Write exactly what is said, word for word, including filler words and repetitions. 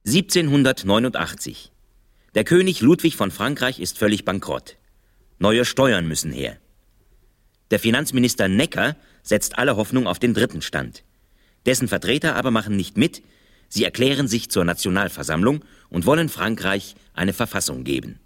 siebzehnhundertneunundachtzig. Der König Ludwig von Frankreich ist völlig bankrott. Neue Steuern müssen her. Der Finanzminister Necker setzt alle Hoffnung auf den dritten Stand. Dessen Vertreter aber machen nicht mit. Sie erklären sich zur Nationalversammlung und wollen Frankreich eine Verfassung geben.